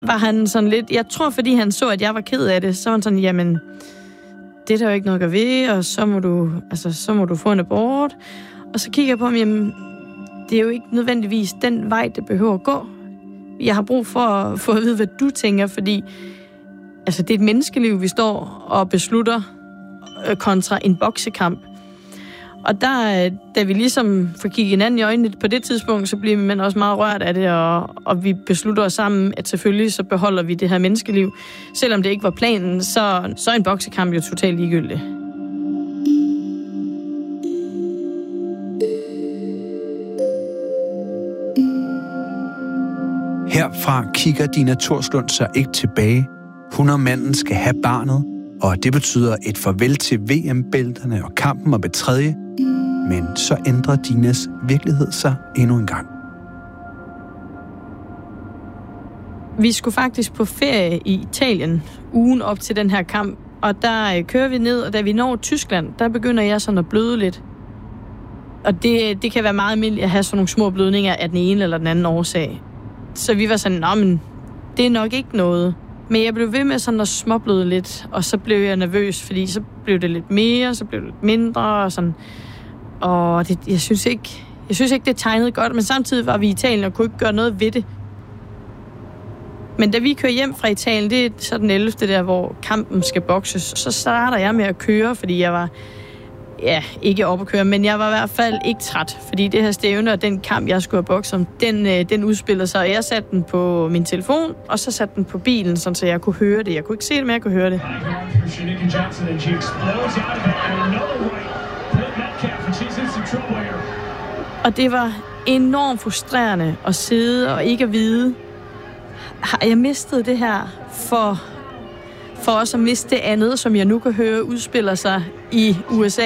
var han sådan lidt... Jeg tror, fordi han så, at jeg var ked af det, så var han sådan, jamen, det er der jo ikke noget at gøre ved, og så må du få en abort. Og så kigger jeg på ham, jamen, det er jo ikke nødvendigvis den vej, det behøver at gå. Jeg har brug for at få at vide, hvad du tænker, fordi det er et menneskeliv, vi står og beslutter kontra en boksekamp. Og da vi ligesom får kigget hinanden i øjnene på det tidspunkt, så bliver man også meget rørt af det, og vi beslutter os sammen, at selvfølgelig så beholder vi det her menneskeliv. Selvom det ikke var planen, så er en boksekamp jo totalt ligegyldig. Herfra kigger Dina Torslund så ikke tilbage. Hun og manden skal have barnet, og det betyder et farvel til VM-bælterne og kampen om et tredje. Men så ændrer Dinas virkelighed sig endnu en gang. Vi skulle faktisk på ferie i Italien ugen op til den her kamp, og der kører vi ned, og da vi når Tyskland, der begynder jeg sådan at bløde lidt. Og det kan være meget almindeligt at have sådan nogle små blødninger af den ene eller den anden årsag. Så vi var sådan, men det er nok ikke noget. Men jeg blev ved med sådan at småbløde lidt, og så blev jeg nervøs, fordi så blev det lidt mere, så blev det lidt mindre, og sådan. Og jeg synes ikke, det tegnede godt, men samtidig var vi i Italien og kunne ikke gøre noget ved det. Men da vi kører hjem fra Italien, det er så den 11. der, hvor kampen skal bokses, så starter jeg med at køre, fordi jeg var, ikke op at køre, men jeg var i hvert fald ikke træt, fordi det her stævne og den kamp, jeg skulle have bokset om, den udspillede sig, og jeg satte den på min telefon, og så satte den på bilen, sådan, så jeg kunne høre det. Jeg kunne ikke se det, men jeg kunne høre det. Og det var enormt frustrerende at sidde og ikke at vide, har jeg mistet det her for også at miste det andet, som jeg nu kan høre udspiller sig i USA.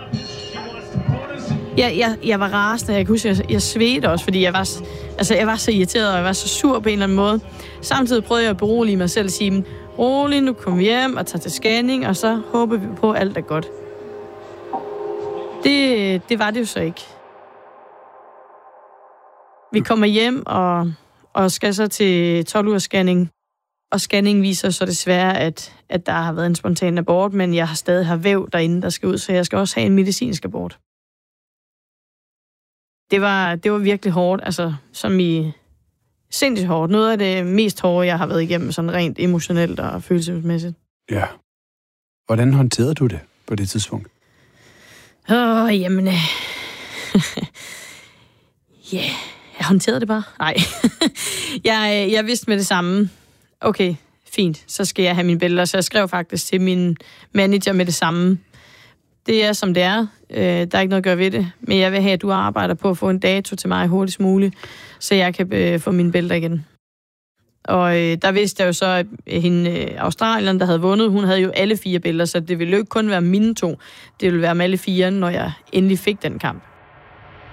Jeg var rasende, jeg kan huske, jeg svedte også, fordi jeg var så irriteret, og jeg var så sur på en eller anden måde. Samtidig prøvede jeg at berolige mig selv og sige, rolig, nu kommer vi hjem og tager til scanning, og så håber vi på, at alt er godt. Det var det jo så ikke. Vi kommer hjem og skal så til 12-ugers scanning. Og scanning viser så desværre, at der har været en spontan abort, men jeg har stadig væv derinde, der skal ud, så jeg skal også have en medicinsk abort. Det var virkelig hårdt, som i sindssygt hårdt. Noget af det mest hårde, jeg har været igennem, sådan rent emotionelt og følelsesmæssigt. Ja. Hvordan håndterede du det på det tidspunkt? Jeg håndterede det bare. Nej. jeg vidste med det samme. Okay, fint, så skal jeg have mine billeder. Så jeg skrev faktisk til min manager med det samme. Det er, som det er. Der er ikke noget at gøre ved det. Men jeg vil have, at du arbejder på at få en dato til mig hurtigst muligt, så jeg kan få mine billeder igen. Og der vidste jeg jo så, at hende Australien, der havde vundet, hun havde jo alle 4 billeder, så det ville jo ikke kun være mine 2. Det ville være med alle 4, når jeg endelig fik den kamp.